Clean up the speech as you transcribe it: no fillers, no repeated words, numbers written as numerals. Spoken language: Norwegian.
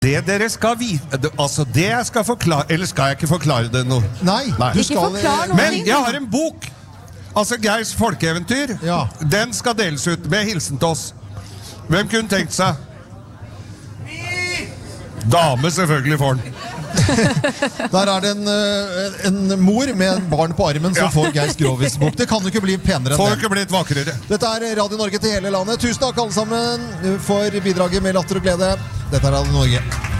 Det dere skal vite, altså det jeg skal forklare, eller skal jeg ikke forklare det nå? Nei. Ikke forklare noe. Men jeg har en bok, altså Geirs folkeeventyr, Ja. Den skal deles ut med hilsen til oss. Hvem kunne tenkt seg? Dame selvfølgelig får den. Der er det en mor med en barn på armen som får Geir Grovis bok. Det kan jo ikke bli penere enn Får det. ikke blitt vakrere. Dette er Radio Norge til hele landet. Tusen takk alle sammen for bidraget med latter og glede. Dette er Radio Norge.